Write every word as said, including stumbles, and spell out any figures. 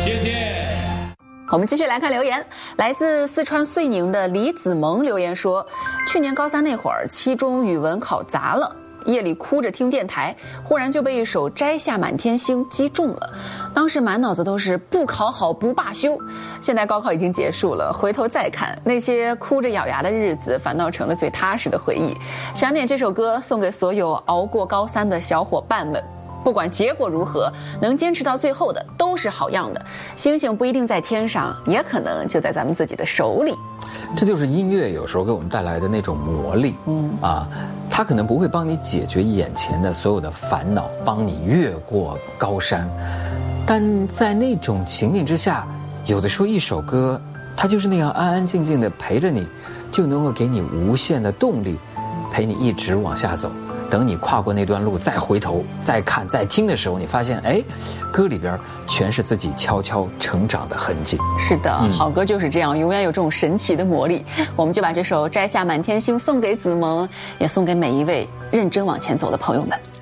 谢谢。 我们继续来看留言，来自四川遂宁的李子萌留言说，去年高三那会儿，期中语文考砸了，夜里哭着听电台，忽然就被一首《摘下满天星》击中了，当时满脑子都是不考好不罢休。现在高考已经结束了，回头再看那些哭着咬牙的日子，反倒成了最踏实的回忆。想点这首歌送给所有熬过高三的小伙伴们，不管结果如何，能坚持到最后的都是好样的。星星不一定在天上，也可能就在咱们自己的手里。 这就是音乐有时候给我们带来的那种魔力。嗯啊，它可能不会帮你解决眼前的所有的烦恼，帮你越过高山，但在那种情景之下，有的时候一首歌，它就是那样安安静静的陪着你，就能够给你无限的动力，陪你一直往下走。等你跨过那段路，再回头再看再听的时候，你发现哎，歌里边全是自己悄悄成长的痕迹。 是的，嗯、好歌就是这样，永远有这种神奇的魔力。我们就把这首《摘下满天星》送给子萌，也送给每一位认真往前走的朋友们。